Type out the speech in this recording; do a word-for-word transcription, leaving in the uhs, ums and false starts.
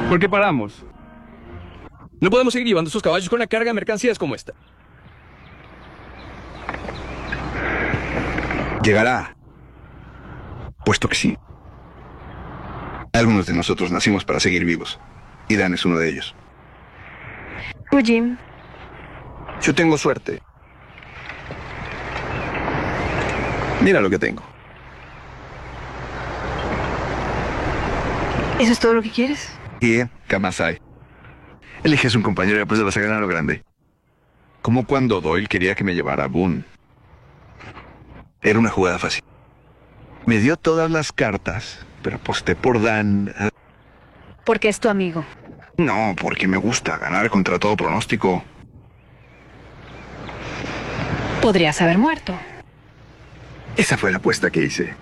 ¿Por qué paramos? No podemos seguir llevando esos caballos con una carga de mercancías como esta. Llegará. Puesto que sí. Algunos de nosotros nacimos para seguir vivos. Y Dan es uno de ellos. Jim. Yo tengo suerte. Mira lo que tengo. ¿Eso es todo lo que quieres? Y Kamasai. Eliges un compañero y después te vas a ganar lo grande. Como cuando Doyle quería que me llevara a Boone. Era una jugada fácil. Me dio todas las cartas, pero aposté por Dan. Porque es tu amigo. No, porque me gusta ganar contra todo pronóstico. Podrías haber muerto. Esa fue la apuesta que hice.